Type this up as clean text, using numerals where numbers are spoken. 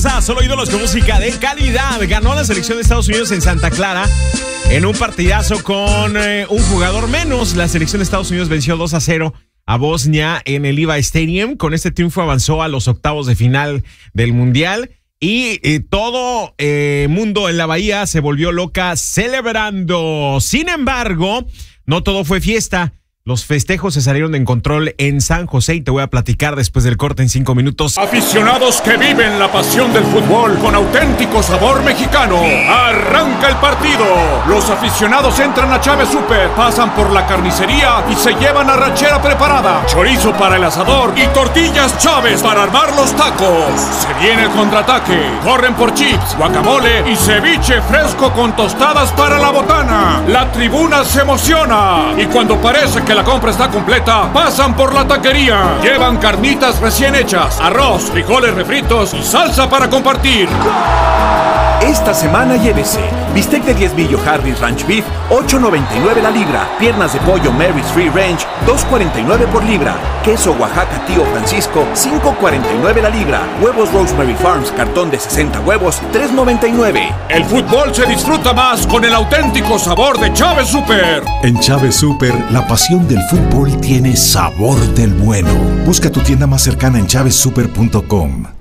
a Solo Ídolos con música de calidad. Ganó la selección de Estados Unidos en Santa Clara en un partidazo con un jugador menos. La selección de Estados Unidos venció 2-0 a Bosnia en el Levi Stadium. Con este triunfo avanzó a los octavos de final del Mundial. Y todo mundo en la Bahía se volvió loca celebrando. Sin embargo, no todo fue fiesta. Los festejos se salieron en control en San José y te voy a platicar después del corte en 5 minutos. Aficionados que viven la pasión del fútbol con auténtico sabor mexicano. Arranca el partido. Los aficionados entran a Chávez Super, pasan por la carnicería y se llevan arrachera preparada, chorizo para el asador y tortillas Chávez para armar los tacos. Se viene el contraataque. Corren por chips, guacamole y ceviche fresco con tostadas para la botana. La tribuna se emociona y cuando parece que la compra está completa, pasan por la taquería. Llevan carnitas recién hechas, arroz, frijoles refritos y salsa para compartir. Esta semana llévese bistec de 10 millo Harris Ranch Beef, $8.99 la libra. Piernas de pollo Mary's Free Range, $2.49 por libra. Queso Oaxaca Tío Francisco, $5.49 la libra. Huevos Rosemary Farms, cartón de 60 huevos, $3.99. El fútbol se disfruta más con el auténtico sabor de Chávez Super. En Chávez Super, la pasión del fútbol tiene sabor del bueno. Busca tu tienda más cercana en chavezsuper.com.